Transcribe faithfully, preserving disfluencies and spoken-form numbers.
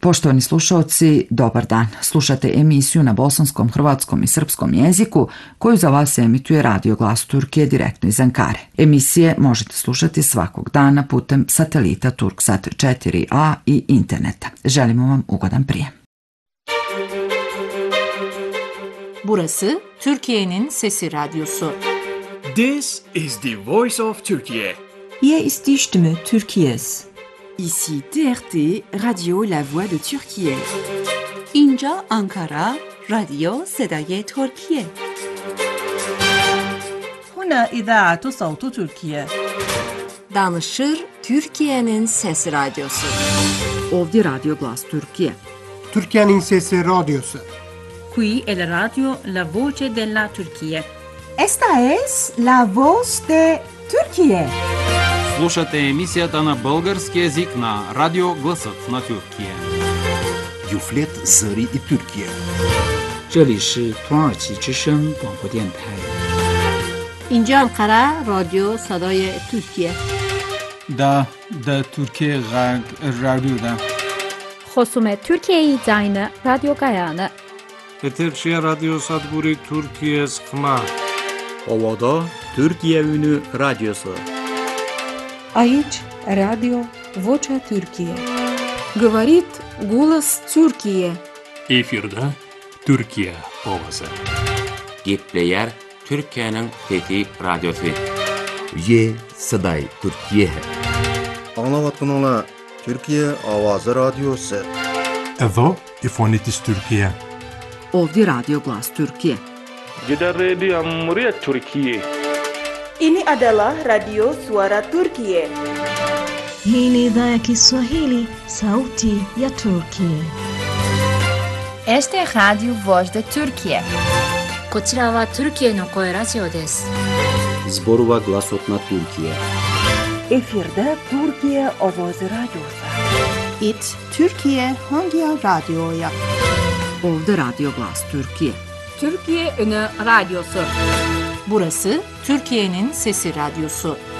Poštovani slušaoci, dobar dan. Slušate emisiju na bosanskom, hrvatskom i srpskom jeziku koju za vas emituje Radio Glas Turkije direktno iz Ankare. Emisije možete slušati svakog dana putem satelita Turksat četiri a i interneta. Želimo vam ugodan prijem. Burası Türkiye'nin Sesi Radyosu. This is the voice of Turkey. Hier ist die Stimme Türkiye's. Ici T R T, Radio La Voix de Türkiye. اینجا آنکارا، رادیو صدای ترکیه. هنا إذاعة صوت تركيا. Danışır Türkiye'nin Sesi Radyosu. Ovdje Radio Glas Turkije. Türkiye'nin Sesi Radyosu. Qui è la radio La Voce della Turchia. Esta es la voz de Türkiye. Слушате емисията на български език на Радио Гласът на Türkiye. Юфлет Зари и Türkiye. 这里是土耳其之声广播电台。 اینجا انقره رادیو صدای ترکیه. دا دا Türkiye رادیو. خصوم Türkiye زاین رادیو گایانه. Eterşehir Radyo Sadburi Türkiye Skma. Ovada Türkiye Ünü Radyosu. Aici Radio Vocea Türkiye. Говорит голос Türkiye. Efirde Türkiye ovası. Gepleyer Türkiye'nin Fethi Radyosu. Ye Saday Türkiye. Anlavatkanlar Türkiye Avazı Radyosu. Evo İfonitis Türkiye. Ovdje Radio Glas Turkije. Jeddah Radio Muriat Türkiye. Ini adalah Radio Suara Turkiye. Hii ni idhaa ya Kiswahili, sauti ya Turkiye. Este es Radio Voz de Turkiye. こちらはトルキエの声ラジオです。 Zborova Glasot na Türkiye. Efirde Türkiye Ovoz Radyosu. It Türkiye Hangi Radyo'ya? Ovdje Radio Glas Turkije. Türkiye Ünü Radyosu. Burası Türkiye'nin Sesi Radyosu.